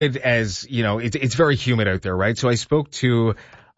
as, you know, it's very humid out there, right? So I spoke to,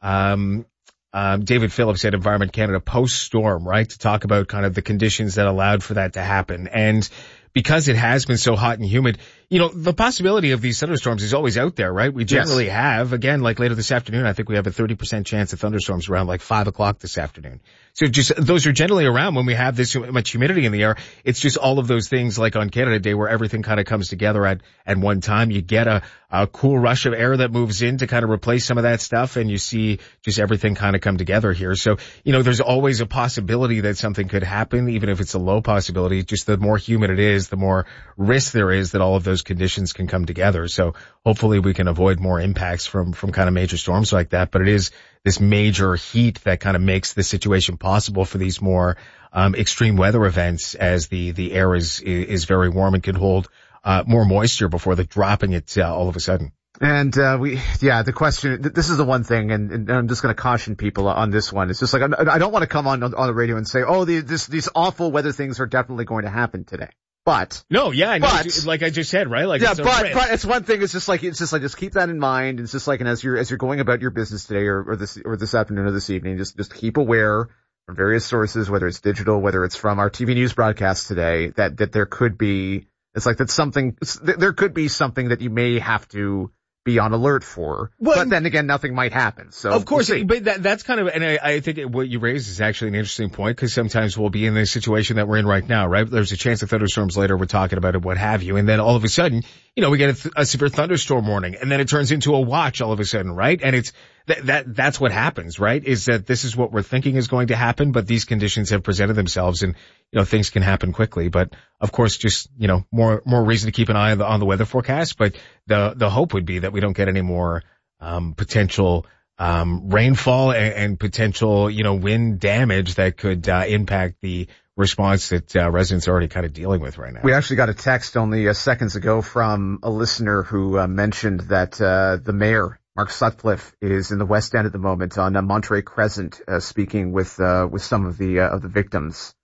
David Phillips at Environment Canada post-storm, right, to talk about kind of the conditions that allowed for that to happen. And because it has been so hot and humid, you know, the possibility of these thunderstorms is always out there, right? We generally have, again, like later this afternoon, I think we have a 30% chance of thunderstorms around like 5 o'clock this afternoon. So just, those are generally around when we have this much humidity in the air. It's just all of those things like on Canada Day where everything kind of comes together at one time. You get a cool rush of air that moves in to kind of replace some of that stuff, and you see just everything kind of come together here. So, you know, there's always a possibility that something could happen, even if it's a low possibility. Just the more humid it is, the more risk there is that all of those conditions can come together. So hopefully we can avoid more impacts from kind of major storms like that. But it is this major heat that kind of makes the situation possible for these more extreme weather events, as the air is very warm and can hold more moisture before the dropping it all of a sudden. And the question, this is the one thing, and I'm just going to caution people on this one. It's just like, I don't want to come on the radio and say, oh, these awful weather things are definitely going to happen today. But no, like I just said, right? Like, yeah, but it's one thing. It's just like just keep that in mind. It's just like, and as you're going about your business today or this afternoon or this evening, just keep aware from various sources, whether it's digital, whether it's from our TV news broadcast today, that there could be, there could be something that you may have to be on alert for. Well, but then again, nothing might happen. So of course, but that's kind of, and I think what you raised is actually an interesting point, because sometimes we'll be in the situation that we're in right now, right? There's a chance of thunderstorms later. We're talking about it, what have you. And then all of a sudden, you know, we get a severe thunderstorm warning, and then it turns into a watch all of a sudden, right? And it's, that's what happens, right? Is that this is what we're thinking is going to happen, but these conditions have presented themselves, and, you know, things can happen quickly. But of course, just, you know, more reason to keep an eye on the weather forecast. But the hope would be that we don't get any more, potential, rainfall and potential, you know, wind damage that could, impact the response that residents are already kind of dealing with right now. We actually got a text only seconds ago from a listener who mentioned that the mayor, Mark Sutcliffe, is in the West End at the moment on Monterey Crescent, speaking with some of the victims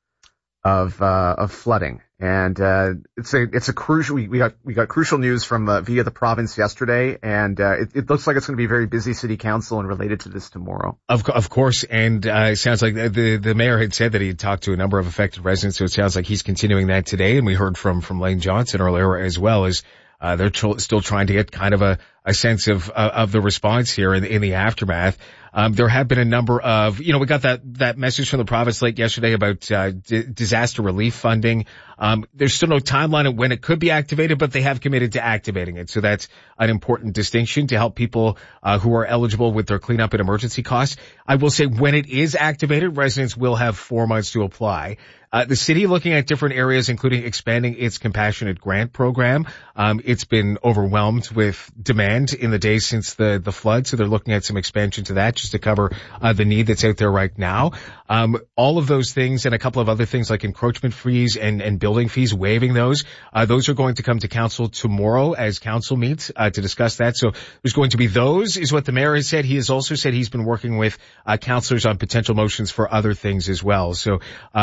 of flooding. And it's a crucial, we got crucial news from via the province yesterday, and it looks like it's going to be a very busy city council and related to this tomorrow. Of course, and it sounds like the mayor had said that he had talked to a number of affected residents, so it sounds like he's continuing that today. And we heard from Lane Johnson earlier as well, as they're still trying to get kind of a sense of the response here in the aftermath. There have been a number of, you know, we got that message from the province late yesterday about disaster relief funding. There's still no timeline of when it could be activated, but they have committed to activating it. So that's an important distinction to help people who are eligible with their cleanup and emergency costs. I will say, when it is activated, residents will have 4 months to apply. The city looking at different areas, including expanding its compassionate grant program. It's been overwhelmed with demand in the days since the flood, so they're looking at some expansion to that just to cover the need that's out there right now. All of those things and a couple of other things like encroachment fees and building fees, waiving those are going to come to council tomorrow as council meets to discuss that. So there's going to be those, is what the mayor has said. He has also said he's been working with councillors on potential motions for other things as well. So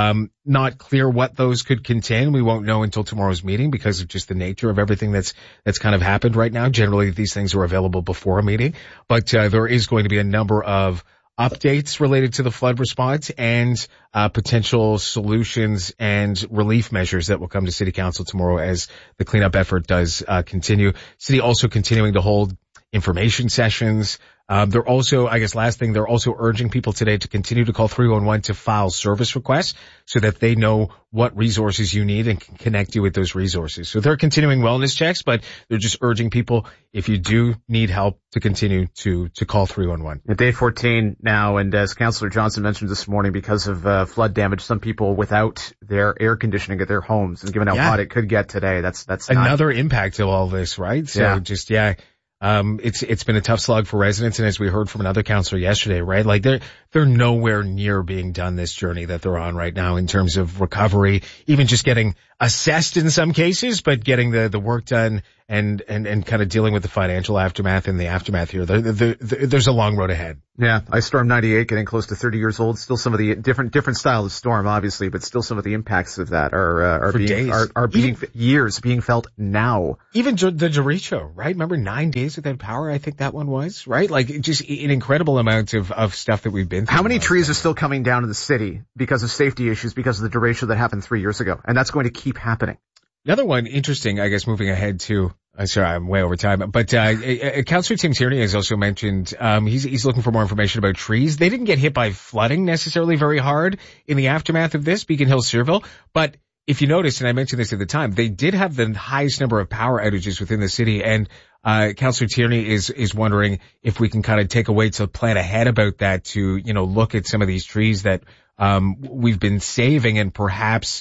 not clear what those could contain. We won't know until tomorrow's meeting because of just the nature of everything that's kind of happened right now. Generally, these things are available before a meeting, but there is going to be a number of updates related to the flood response and potential solutions and relief measures that will come to City Council tomorrow as the cleanup effort does continue. City also continuing to hold information sessions. They're also, I guess last thing, they're also urging people today to continue to call 311 to file service requests so that they know what resources you need and can connect you with those resources. So they're continuing wellness checks, but they're just urging people, if you do need help, to continue to call 311. At day 14 now, and as Councillor Johnson mentioned this morning, because of flood damage, some people without their air conditioning at their homes, and given how hot it could get today, that's another impact to all this, right? So it's been a tough slog for residents, and as we heard from another councillor yesterday, right? Like they're they're nowhere near being done this journey that they're on right now in terms of recovery, even just getting assessed in some cases, but getting the work done and kind of dealing with the financial aftermath and the aftermath here. There's a long road ahead. Yeah, I Storm 98, getting close to 30 years old. Still some of the different style of storm, obviously, but still some of the impacts of that are being felt now. Even the derecho, right? Remember 9 days without power? I think that one was, right? Like just an incredible amount of stuff that we've been through. How many trees are still coming down in the city because of safety issues, because of the derecho that happened 3 years ago? And that's going to keep happening. Another one, interesting, I guess, moving ahead to, sorry, I'm way over time, but, Councillor Tim Tierney has also mentioned, he's looking for more information about trees. They didn't get hit by flooding necessarily very hard in the aftermath of this, Beacon Hill, Searville, but if you notice, and I mentioned this at the time, they did have the highest number of power outages within the city, and Councillor Tierney is wondering if we can kind of take a way to plan ahead about that to, look at some of these trees that we've been saving and perhaps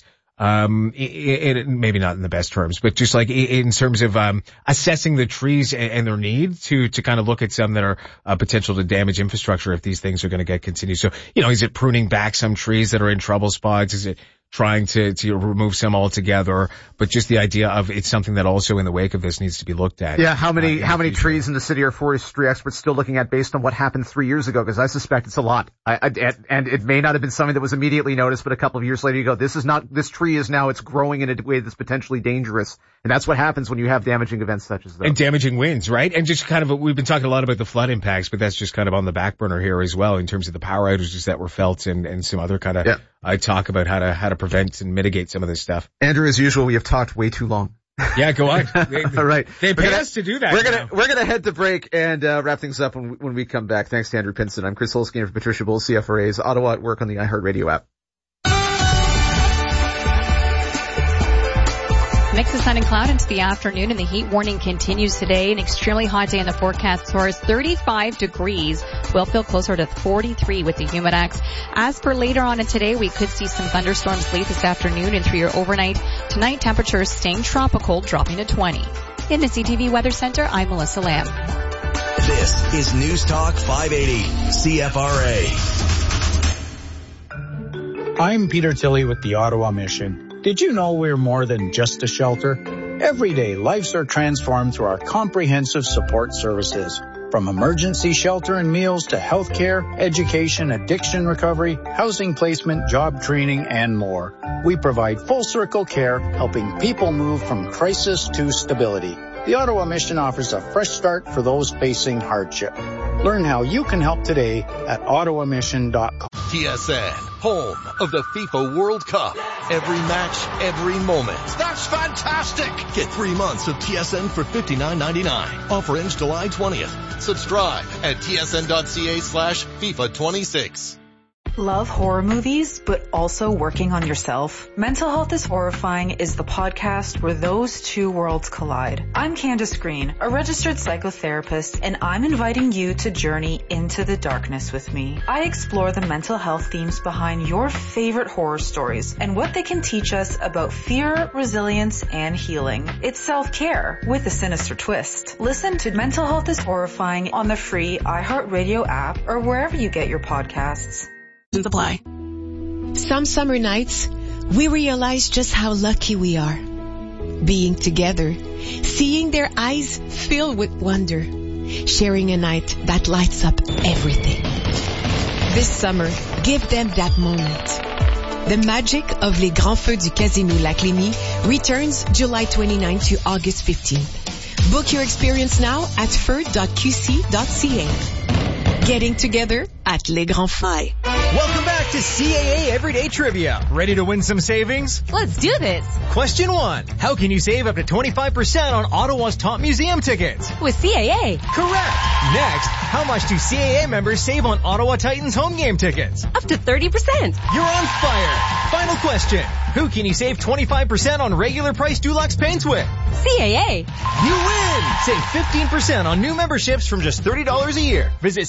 maybe not in the best terms, but just like in terms of assessing the trees and their need to kind of look at some that are potential to damage infrastructure if these things are going to get continued. So, is it pruning back some trees that are in trouble spots? Is it trying to remove some altogether? But just the idea of it's something that also in the wake of this needs to be looked at. Yeah, how many trees in the city are forestry experts still looking at based on what happened 3 years ago? Because I suspect it's a lot. And it may not have been something that was immediately noticed, but a couple of years later you go, this tree is now, it's growing in a way that's potentially dangerous. And that's what happens when you have damaging events such as those. And damaging winds, right? And just kind of, we've been talking a lot about the flood impacts, but that's just kind of on the back burner here as well in terms of the power outages that were felt and some other kind of, I talk about how to prevent and mitigate some of this stuff. Andrew, as usual, we have talked way too long. Yeah, go on. All right. They pay us to do that. We're gonna head to break and wrap things up when we come back. Thanks to Andrew Pinson. I'm Chris Holsky for Patricia Bull, CFRA's Ottawa at Work on the iHeartRadio app. Mix of sun and cloud into the afternoon, and the heat warning continues today. An extremely hot day in the forecast. Soars 35 degrees. Will feel closer to 43 with the Humidex. As for later on in today, we could see some thunderstorms late this afternoon and through your overnight. Tonight, temperatures staying tropical, dropping to 20. In the CTV Weather Center, I'm Melissa Lamb. This is News Talk 580, CFRA. I'm Peter Tilley with the Ottawa Mission. Did you know we're more than just a shelter? Every day, lives are transformed through our comprehensive support services. From emergency shelter and meals to healthcare, education, addiction recovery, housing placement, job training, and more. We provide full circle care, helping people move from crisis to stability. The Ottawa Mission offers a fresh start for those facing hardship. Learn how you can help today at ottawamission.com. TSN, home of the FIFA World Cup. Every match, every moment. That's fantastic! Get 3 months of TSN for $59.99. Offer ends July 20th. Subscribe at tsn.ca/FIFA26. Love horror movies, but also working on yourself? Mental Health is Horrifying is the podcast where those two worlds collide. I'm Candace Green, a registered psychotherapist, and I'm inviting you to journey into the darkness with me. I explore the mental health themes behind your favorite horror stories and what they can teach us about fear, resilience, and healing. It's self-care with a sinister twist. Listen to Mental Health is Horrifying on the free iHeartRadio app or wherever you get your podcasts. Apply. Some summer nights, we realize just how lucky we are. Being together, seeing their eyes filled with wonder, sharing a night that lights up everything. This summer, give them that moment. The magic of Les Grands Feux du Casino Lac Lémy returns July 29 to August 15th. Book your experience now at feu.qc.ca. Getting together at Les Grands Feux. Welcome back to CAA Everyday Trivia. Ready to win some savings? Let's do this. Question 1. How can you save up to 25% on Ottawa's top museum tickets? With CAA. Correct. Next, how much do CAA members save on Ottawa Titans home game tickets? Up to 30%. You're on fire. Final question. Who can you save 25% on regular price Dulux paints with? CAA. You win! Save 15% on new memberships from just $30 a year. Visit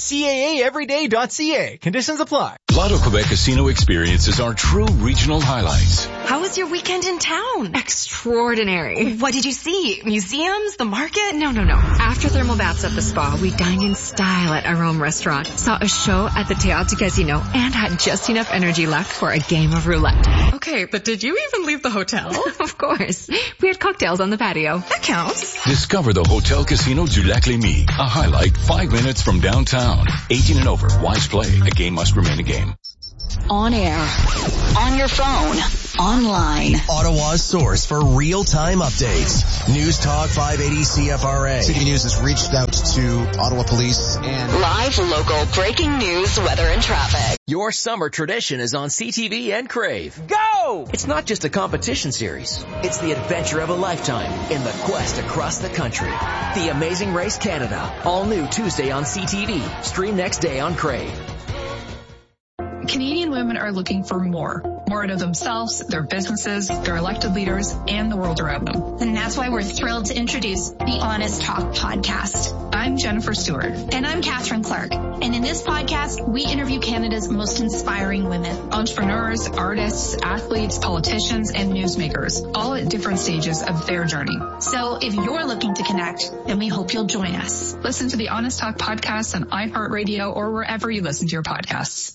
CAAeveryday.ca. Conditions apply. Lotto Quebec Casino experiences are true regional highlights. How was your weekend in town? Extraordinary. What did you see? Museums? The market? No. After thermal baths at the spa, we dined in style at Arome Restaurant, saw a show at the Théâtre Casino, and had just enough energy left for a game of roulette. Okay, but did you even leave the hotel? Of course. We had cocktails on the patio. That counts. Discover the Hotel Casino du Lac-Lémy, a highlight 5 minutes from downtown. 18 and over. Wise play. A game must remain a game. On air, on your phone, online. Ottawa's source for real-time updates. News Talk 580 CFRA. City News has reached out to Ottawa Police and live local breaking news, weather and traffic. Your summer tradition is on CTV and Crave. Go! It's not just a competition series. It's the adventure of a lifetime in the quest across the country. The Amazing Race Canada. All new Tuesday on CTV. Stream next day on Crave. Canadian women are looking for more out of themselves, their businesses, their elected leaders, and the world around them. And that's why we're thrilled to introduce the Honest Talk podcast. I'm Jennifer Stewart. And I'm Catherine Clark. And in this podcast, we interview Canada's most inspiring women. Entrepreneurs, artists, athletes, politicians, and newsmakers, all at different stages of their journey. So if you're looking to connect, then we hope you'll join us. Listen to the Honest Talk podcast on iHeartRadio or wherever you listen to your podcasts.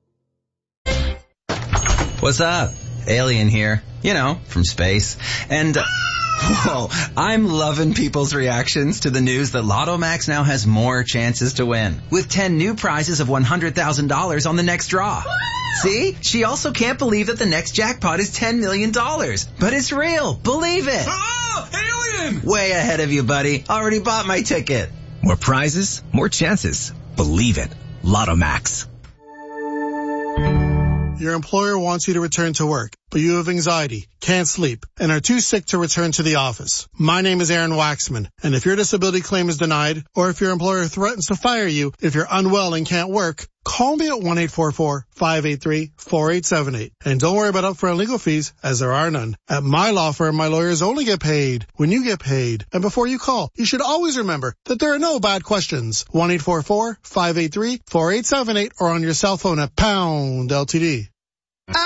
What's up? Alien here. You know, from space. And, whoa, I'm loving people's reactions to the news that Lotto Max now has more chances to win. With 10 new prizes of $100,000 on the next draw. See? She also can't believe that the next jackpot is $10 million. But it's real. Believe it. Oh, alien! Way ahead of you, buddy. Already bought my ticket. More prizes, more chances. Believe it. Lotto Max. Your employer wants you to return to work, but you have anxiety, can't sleep, and are too sick to return to the office. My name is Aaron Waxman, and if your disability claim is denied, or if your employer threatens to fire you if you're unwell and can't work, call me at 1-844-583-4878. And don't worry about upfront legal fees, as there are none. At my law firm, my lawyers only get paid when you get paid. And before you call, you should always remember that there are no bad questions. 1-844-583-4878 or on your cell phone at # LTD.